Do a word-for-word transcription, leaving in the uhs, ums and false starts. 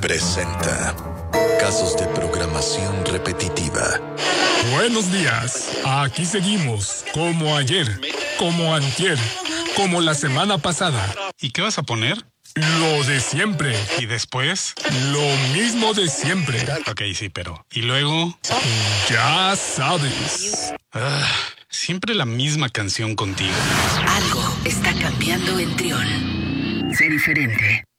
presenta casos de programación repetitiva. Buenos días, aquí seguimos, como ayer, como antier, como la semana pasada. ¿Y qué vas a poner? Lo de siempre. ¿Y después? Lo mismo de siempre. Ok, sí, pero... ¿Y luego? Ya sabes. Ah, siempre la misma canción contigo. Algo está cambiando en Trión. Sé diferente.